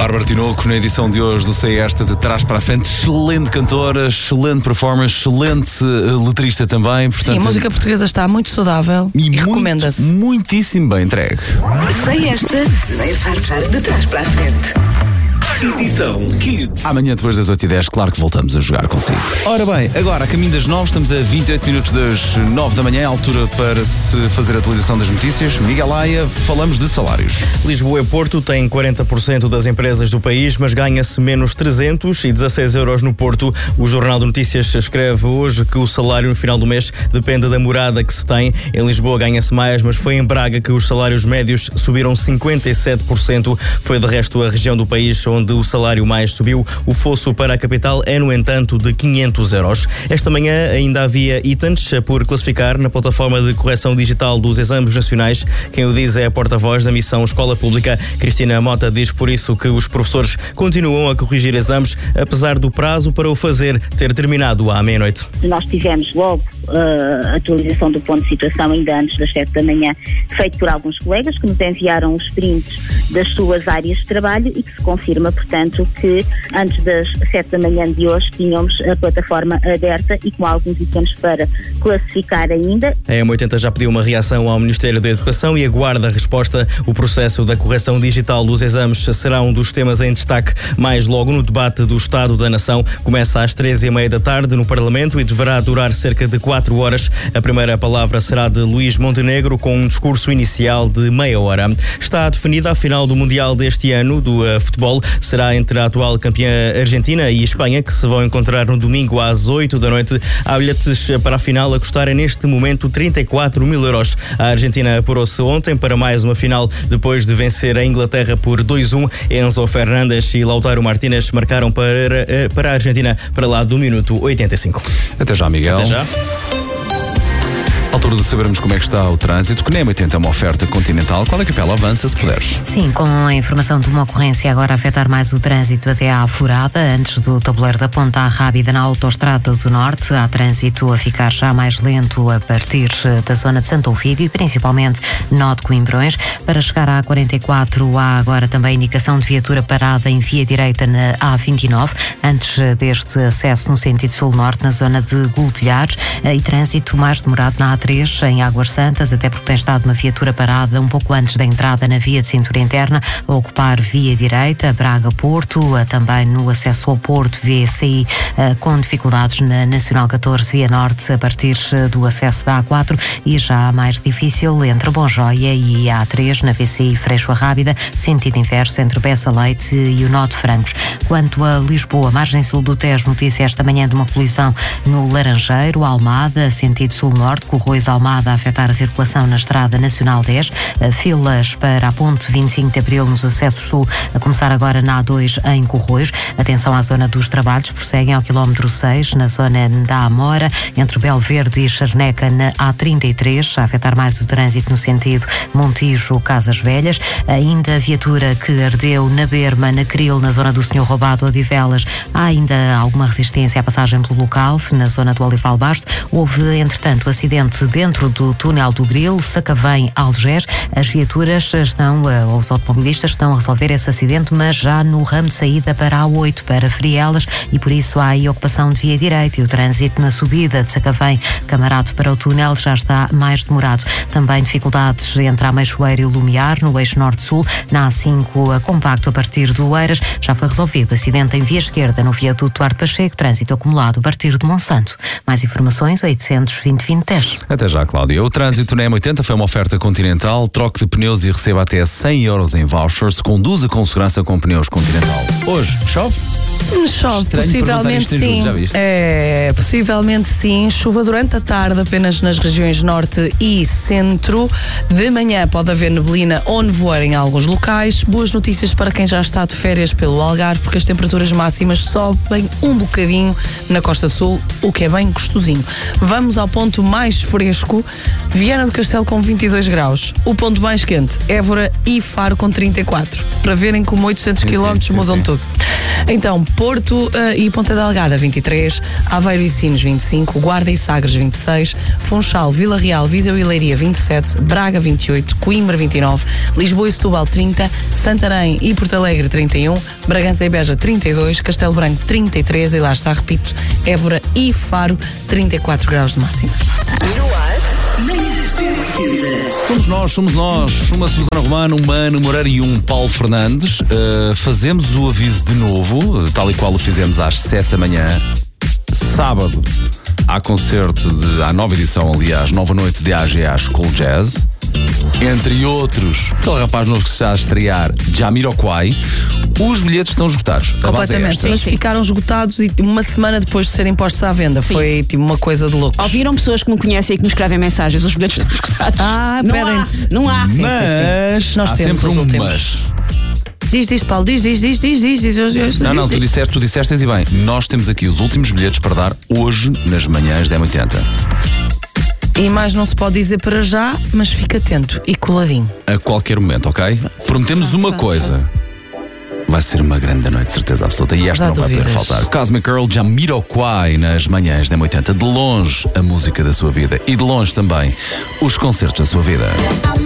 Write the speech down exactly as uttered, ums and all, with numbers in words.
Bárbara Tinoco na edição de hoje do Sei Esta de Trás para a Frente. Excelente cantora, excelente performance, excelente uh, letrista também. Portanto, sim, a música portuguesa está muito saudável e, e recomenda-se. Muitíssimo bem entregue. Sei Esta, deixar de Trás para a Frente. Edição Kids. Amanhã, depois das oito e dez, claro que voltamos a jogar consigo. Ora bem, agora a caminho das nove, estamos a vinte e oito minutos das nove da manhã, altura para se fazer a atualização das notícias. Miguel Aia, falamos de salários. Lisboa e Porto têm quarenta por cento das empresas do país, mas ganha-se menos trezentos e dezasseis euros no Porto. O Jornal de Notícias escreve hoje que o salário no final do mês depende da morada que se tem. Em Lisboa ganha-se mais, mas foi em Braga que os salários médios subiram cinquenta e sete por cento. Foi de resto a região do país onde o salário mais subiu. O fosso para a capital é, no entanto, de quinhentos euros. Esta manhã ainda havia itens por classificar na plataforma de correção digital dos exames nacionais. Quem o diz é a porta-voz da missão Escola Pública. Cristina Mota diz por isso que os professores continuam a corrigir exames, apesar do prazo para o fazer ter terminado à meia-noite. Nós tivemos logo a uh, atualização do ponto de situação ainda antes das sete da manhã, feito por alguns colegas que nos enviaram os prints das suas áreas de trabalho e que se confirma, portanto, que antes das sete da manhã de hoje tínhamos a plataforma aberta e com alguns itens para classificar ainda. A M oitenta já pediu uma reação ao Ministério da Educação e aguarda a resposta. O processo da correção digital dos exames será um dos temas em destaque mais logo no debate do Estado da Nação. Começa às treze e meia da tarde no Parlamento e deverá durar cerca de quatro horas. A primeira palavra será de Luís Montenegro, com um discurso inicial de meia hora. Está definida a final do Mundial deste ano do uh, futebol. Será entre a atual campeã Argentina e Espanha, que se vão encontrar no domingo às oito da noite. Há bilhetes para a final a custarem neste momento trinta e quatro mil euros. A Argentina apurou-se ontem para mais uma final depois de vencer a Inglaterra por dois a um. Enzo Fernandes e Lautaro Martínez marcaram para, para a Argentina para lá do minuto oitenta e cinco. Até já, Miguel. Até já. Altura de sabermos como é que está o trânsito, que nem M oitenta é uma oferta continental. Qual é que Capela? Avança, se puderes. Sim, com a informação de uma ocorrência agora a afetar mais o trânsito até à Furada, antes do tabuleiro da Ponta Rábida na Autoestrada do Norte. Há trânsito a ficar já mais lento a partir da zona de Santo Ovídio e principalmente nó de Coimbrões. Para chegar à A quarenta e quatro, há agora também indicação de viatura parada em via direita na A vinte e nove, antes deste acesso no sentido sul-norte, na zona de Golpilhares, e trânsito mais demorado na A três em Águas Santas, até porque tem estado uma viatura parada um pouco antes da entrada na via de cintura interna, a ocupar via direita, Braga-Porto, também no acesso ao Porto, vê-se aí com dificuldades na Nacional catorze, via norte, a partir do acesso da A quatro, e já mais difícil entre Bom Joia e A três, na V C I Freixo Rábida, sentido inverso entre Bessa Leite e o nó de Francos. Quanto a Lisboa, margem sul do Tejo, notícia esta manhã de uma colisão no Laranjeiro, Almada, sentido sul-norte, Corroios Almada a afetar a circulação na Estrada Nacional dez, filas para a ponte vinte e cinco de Abril nos acessos sul, a começar agora na A dois em Corroios. Atenção à zona dos trabalhos, prosseguem ao quilómetro seis, na zona da Amora, entre Belverde e Charneca na A trinta e três, a afetar mais o trânsito no sentido Montijo-Casas Velhas. Ainda a viatura que ardeu na Berma, na Cril, na zona do Senhor Roubado ou de Velas, há ainda alguma resistência à passagem pelo local, na zona do Olival Basto. Houve, entretanto, acidente dentro do túnel do Grilo, Sacavém-Algés. As viaturas estão, ou os automobilistas estão a resolver esse acidente, mas já no ramo de saída para a A oito, para Frielas, e por isso há aí ocupação de via direita e o trânsito na subida de Sacavém-Camarado para o túnel já está mais demorado. Também dificuldades entre a Meixoeiro e o Lumiar, no eixo norte-sul, na A cinco, a compacto a partir do Oeiras. Já foi resolvido acidente em via esquerda no viaduto Duarte Pacheco, trânsito acumulado a partir de Monsanto. Mais informações, oitocentos e vinte, vinte, dez. Até já, Cláudia. O trânsito na M oitenta foi uma oferta continental. Troque de pneus e receba até cem euros em vouchers. Conduza com segurança com pneus Continental. Hoje, chove? Chove, Estranho possivelmente sim. Julho, é, possivelmente sim. Chuva durante a tarde apenas nas regiões norte e centro. De manhã pode haver neblina ou nevoeiro em alguns locais. Boas notícias para quem já está de férias pelo Algarve, porque as temperaturas máximas sobem um bocadinho na Costa Sul, o que é bem gostosinho. Vamos ao ponto mais fresco. Viana do Castelo com vinte e dois graus. O ponto mais quente, Évora e Faro com trinta e quatro. Para verem como oitocentos quilómetros mudam sim. tudo. Então, Porto uh, e Ponta Delgada, vinte e três, Aveiro e Sines, vinte e cinco, Guarda e Sagres, vinte e seis, Funchal, Vila Real, Viseu e Leiria, vinte e sete, Braga, vinte e oito, Coimbra, vinte e nove, Lisboa e Setúbal, trinta, Santarém e Porto Alegre, trinta e um, Bragança e Beja, trinta e dois, Castelo Branco, trinta e três e lá está, repito, Évora e Faro, trinta e quatro graus de máxima. No ar, manhãs da M C. Somos nós, somos nós, uma Susana Romano, um Mano Moreira e um Paulo Fernandes. Uh, fazemos o aviso de novo, tal e qual o fizemos às sete da manhã. Sábado há concerto, de, há nova edição, aliás, nova noite de A G A School Jazz. Entre outros, aquele rapaz novo que se está a estrear, Jamiroquai. Os bilhetes estão esgotados. Completamente, é mas ficaram esgotados e uma semana depois de serem postos à venda. Sim. Foi tipo uma coisa de loucos. Ouviram pessoas que me conhecem e que me escrevem mensagens, os bilhetes estão esgotados. Ah, não pedem-te. há, não há. Mas sim, sim. Nós há temos sempre os um últimos. mas. Diz, diz, Paulo, diz, diz, diz, diz, diz, diz, diz, diz. Não, não, diz, tu diz. disseste, tu disseste e bem. Nós temos aqui os últimos bilhetes para dar hoje nas manhãs da M oitenta. E mais não se pode dizer para já, mas fica atento e coladinho. A qualquer momento, ok? Prometemos uma coisa. Vai ser uma grande noite, certeza absoluta. E esta Dá não vai poder dúvidas. faltar. Cosmic Girl, Jamiroquai nas manhãs da M oitenta. De longe, a música da sua vida. E de longe também, os concertos da sua vida.